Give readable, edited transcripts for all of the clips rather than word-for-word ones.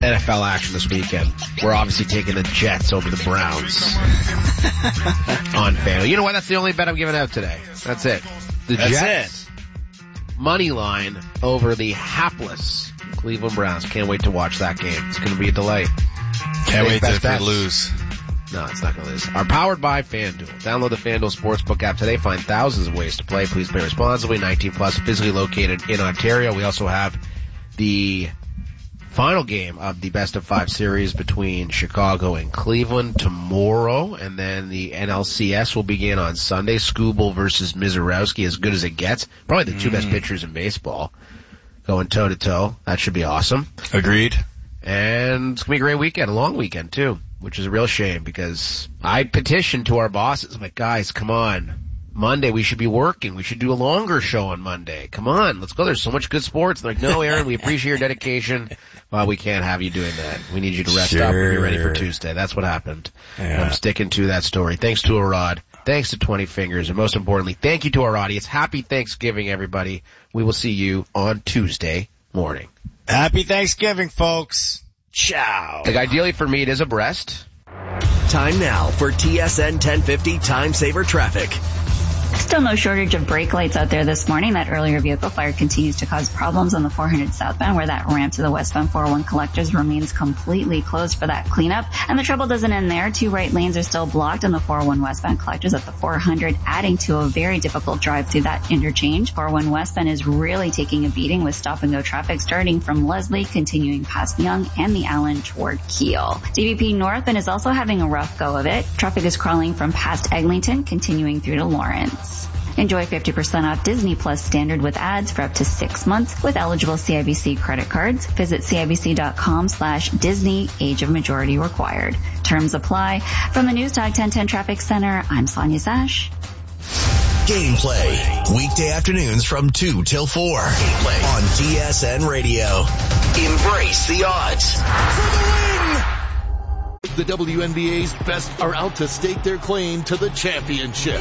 NFL action this weekend. We're obviously taking the Jets over the Browns on FanDuel. You know what? That's the only bet I'm giving out today. That's it. The Jets money line over the hapless Cleveland Browns. Can't wait to watch that game. It's going to be a delight. Can't wait to lose. No, it's not going to lose. Are powered by FanDuel. Download the FanDuel Sportsbook app today. Find thousands of ways to play. Please play responsibly. 19 plus, physically located in Ontario. We also have the final game of the best of 5 series between Chicago and Cleveland tomorrow, and then the NLCS will begin on Sunday. Skubal versus Mizorowski, as good as it gets. Probably the two best pitchers in baseball going toe to toe. That should be awesome. Agreed. And it's going to be a great weekend, a long weekend too, which is a real shame because I petitioned to our bosses. I'm like, guys, come on. Monday we should be working. We should do a longer show on Monday. Come on, let's go. There's so much good sports. They're like, no, Aaron, we appreciate your dedication. Well, we can't have you doing that. We need you to rest up and be ready for Tuesday. That's what happened. Yeah. And I'm sticking to that story. Thanks to Arad. Thanks to 20 Fingers. And most importantly, thank you to our audience. Happy Thanksgiving, everybody. We will see you on Tuesday morning. Happy Thanksgiving, folks. Ciao. Like, ideally for me, it is a breast. Time now for TSN 1050 Time Saver Traffic. Still no shortage of brake lights out there this morning. That earlier vehicle fire continues to cause problems on the 400 southbound, where that ramp to the westbound 401 collectors remains completely closed for that cleanup. And the trouble doesn't end there. 2 right lanes are still blocked on the 401 westbound collectors at the 400, adding to a very difficult drive through that interchange. 401 westbound is really taking a beating with stop and go traffic starting from Leslie, continuing past Young and the Allen toward Keel. DVP northbound is also having a rough go of it. Traffic is crawling from past Eglinton, continuing through to Lawrence. Enjoy 50% off Disney Plus Standard with ads for up to 6 months with eligible CIBC credit cards. Visit CIBC.com/Disney. Age of majority required. Terms apply. From the News Talk 1010 Traffic Center, I'm Sonia Sash. Gameplay. Weekday afternoons from 2 till 4. Gameplay on TSN Radio. Embrace the odds. For the win! The WNBA's best are out to stake their claim to the championship.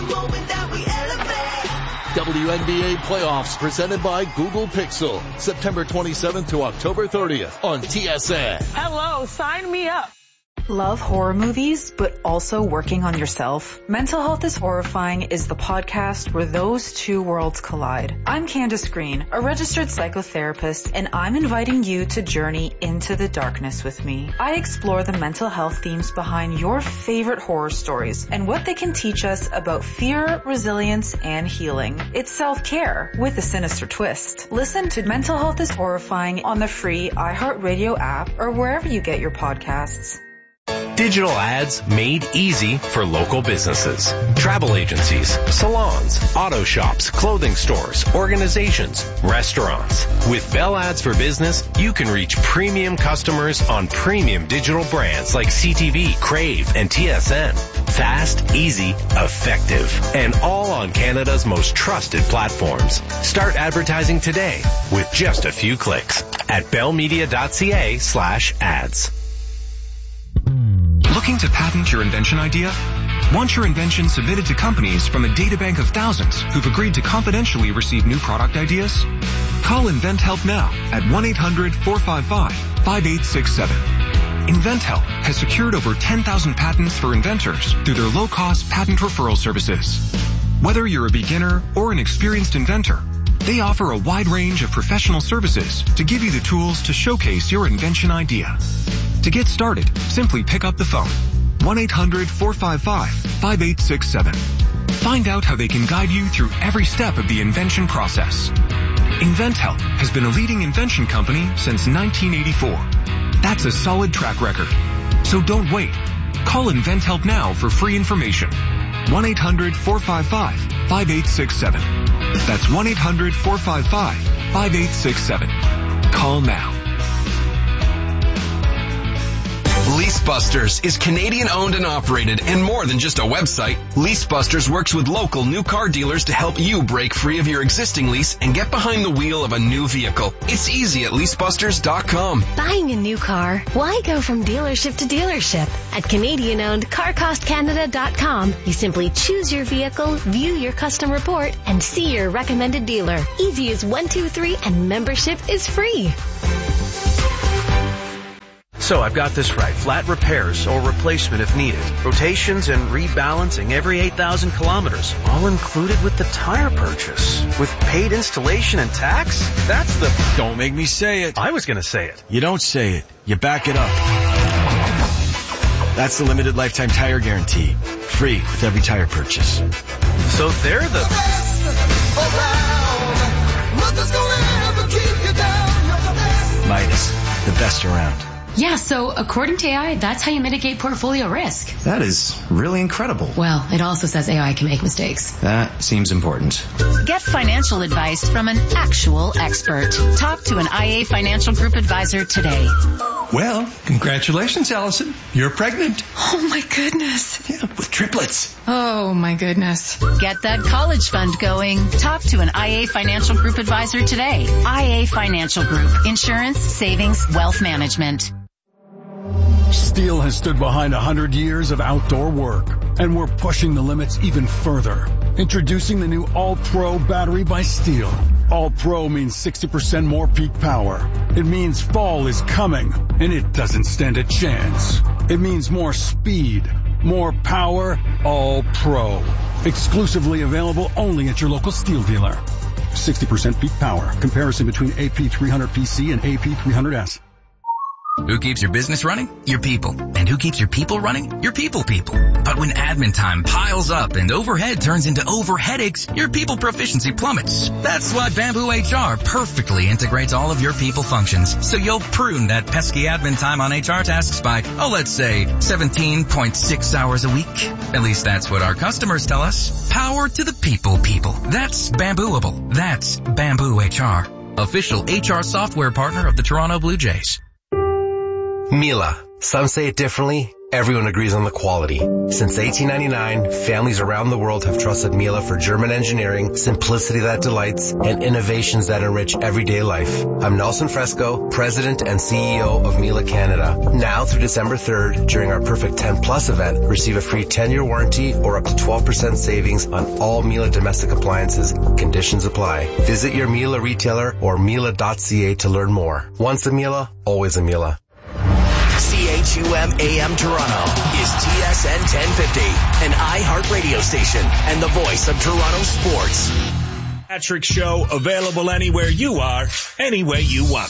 WNBA playoffs presented by Google Pixel. September 27th to October 30th on TSN. Hello, sign me up. Love horror movies, but also working on yourself? Mental Health is Horrifying is the podcast where those two worlds collide. I'm Candace Green, a registered psychotherapist, and I'm inviting you to journey into the darkness with me. I explore the mental health themes behind your favorite horror stories and what they can teach us about fear, resilience, and healing. It's self-care with a sinister twist. Listen to Mental Health is Horrifying on the free iHeartRadio app or wherever you get your podcasts. Digital ads made easy for local businesses. Travel agencies, salons, auto shops, clothing stores, organizations, restaurants. With Bell Ads for Business, you can reach premium customers on premium digital brands like CTV, Crave, and TSN. Fast, easy, effective, and all on Canada's most trusted platforms. Start advertising today with just a few clicks at bellmedia.ca/ads. Looking to patent your invention idea? Want your invention submitted to companies from a databank of thousands who've agreed to confidentially receive new product ideas? Call InventHelp now at 1-800-455-5867. InventHelp has secured over 10,000 patents for inventors through their low-cost patent referral services. Whether you're a beginner or an experienced inventor, they offer a wide range of professional services to give you the tools to showcase your invention idea. To get started, simply pick up the phone. 1-800-455-5867. Find out how they can guide you through every step of the invention process. InventHelp has been a leading invention company since 1984. That's a solid track record. So don't wait. Call InventHelp now for free information. 1-800-455-5867. That's 1-800-455-5867. Call now. LeaseBusters is Canadian owned and operated and more than just a website. LeaseBusters works with local new car dealers to help you break free of your existing lease and get behind the wheel of a new vehicle. It's easy at leasebusters.com. Buying a new car? Why go from dealership to dealership? At Canadian-owned CarCostCanada.com, you simply choose your vehicle, view your custom report, and see your recommended dealer. Easy as 1, 2, 3, and membership is free. So I've got this right. Flat repairs or replacement if needed. Rotations and rebalancing every 8,000 kilometers. All included with the tire purchase. With paid installation and tax? That's the... Don't make me say it. I was going to say it. You don't say it. You back it up. That's the limited lifetime tire guarantee. Free with every tire purchase. So they're the... Midas, the best around. Yeah, so according to AI, that's how you mitigate portfolio risk. That is really incredible. Well, it also says AI can make mistakes. That seems important. Get financial advice from an actual expert. Talk to an IA Financial Group advisor today. Well, congratulations, Allison. You're pregnant. Oh my goodness. Yeah, with triplets. Oh my goodness. Get that college fund going. Talk to an IA Financial Group advisor today. IA Financial Group. Insurance, savings, wealth management. Steel has stood behind 100 years of outdoor work, and we're pushing the limits even further. Introducing the new All-Pro battery by Steel. All-Pro means 60% more peak power. It means fall is coming, and it doesn't stand a chance. It means more speed, more power, All-Pro. Exclusively available only at your local Steel dealer. 60% peak power. Comparison between AP300PC and AP300S. Who keeps your business running? Your people. And who keeps your people running? Your people. But when admin time piles up and overhead turns into overheadaches, your people proficiency plummets. That's why Bamboo HR perfectly integrates all of your people functions. So you'll prune that pesky admin time on HR tasks by, let's say 17.6 hours a week. At least that's what our customers tell us. Power to the people. That's Bambooable. That's Bamboo HR. Official HR software partner of the Toronto Blue Jays. Miele. Some say it differently. Everyone agrees on the quality. Since 1899, families around the world have trusted Miele for German engineering, simplicity that delights, and innovations that enrich everyday life. I'm Nelson Fresco, President and CEO of Miele Canada. Now through December 3rd, during our Perfect 10 Plus event, receive a free 10-year warranty or up to 12% savings on all Miele domestic appliances. Conditions apply. Visit your Miele retailer or Miele.ca to learn more. Once a Miele, always a Miele. CHUM AM Toronto is TSN 1050, an iHeart radio station and the voice of Toronto sports. Patrick Show, available anywhere you are, any way you want.